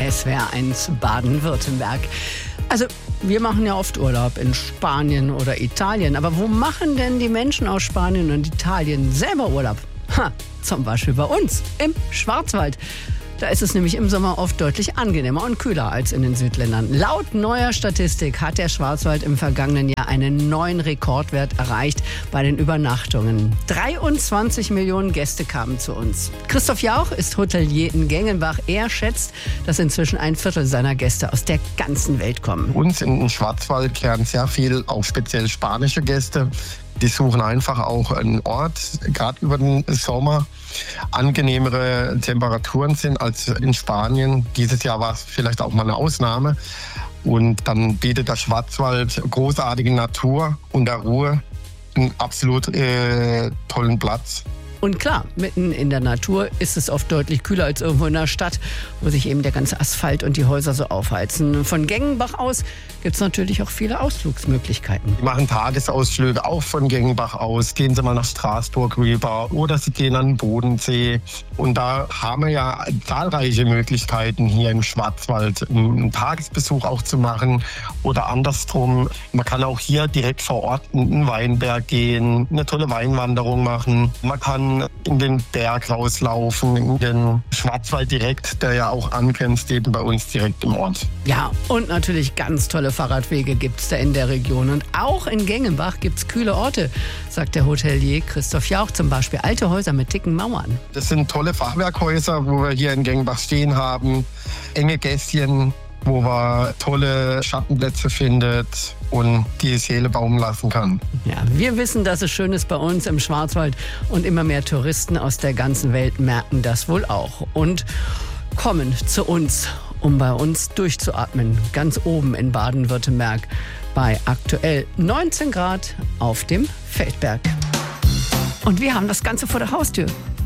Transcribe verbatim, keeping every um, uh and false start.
S W R eins Baden-Württemberg. Also, wir machen ja oft Urlaub in Spanien oder Italien. Aber wo machen denn die Menschen aus Spanien und Italien selber Urlaub? Ha, zum Beispiel bei uns im Schwarzwald. Da ist es nämlich im Sommer oft deutlich angenehmer und kühler als in den Südländern. Laut neuer Statistik hat der Schwarzwald im vergangenen Jahr einen neuen Rekordwert erreicht bei den Übernachtungen. dreiundzwanzig Millionen Gäste kamen zu uns. Christoph Jauch ist Hotelier in Gengenbach. Er schätzt, dass inzwischen ein Viertel seiner Gäste aus der ganzen Welt kommen. Uns im Schwarzwald kehren sehr viel auch speziell spanische Gäste. Die suchen einfach auch einen Ort, gerade über den Sommer, angenehmere Temperaturen sind als in Spanien. Dieses Jahr war es vielleicht auch mal eine Ausnahme. Und dann bietet der Schwarzwald großartige Natur und der Ruhe einen absolut äh, tollen Platz. Und klar, mitten in der Natur ist es oft deutlich kühler als irgendwo in der Stadt, wo sich eben der ganze Asphalt und die Häuser so aufheizen. Von Gengenbach aus gibt es natürlich auch viele Ausflugsmöglichkeiten. Die machen Tagesausflüge auch von Gengenbach aus. Gehen Sie mal nach Straßburg rüber oder Sie gehen an den Bodensee. Und da haben wir ja zahlreiche Möglichkeiten hier im Schwarzwald, einen Tagesbesuch auch zu machen oder andersrum. Man kann auch hier direkt vor Ort in den Weinberg gehen, eine tolle Weinwanderung machen. Man kann in den Berg rauslaufen, in den Schwarzwald direkt, der ja auch angrenzt, eben bei uns direkt im Ort. Ja, und natürlich ganz tolle Fahrradwege gibt es da in der Region. Und auch in Gengenbach gibt es kühle Orte, sagt der Hotelier Christoph Jauch, zum Beispiel alte Häuser mit dicken Mauern. Das sind tolle Fachwerkhäuser, wo wir hier in Gengenbach stehen haben, enge Gässchen, wo man tolle Schattenplätze findet und die Seele baumeln lassen kann. Ja, wir wissen, dass es schön ist bei uns im Schwarzwald und immer mehr Touristen aus der ganzen Welt merken das wohl auch und kommen zu uns, um bei uns durchzuatmen, ganz oben in Baden-Württemberg bei aktuell neunzehn Grad auf dem Feldberg. Und wir haben das Ganze vor der Haustür.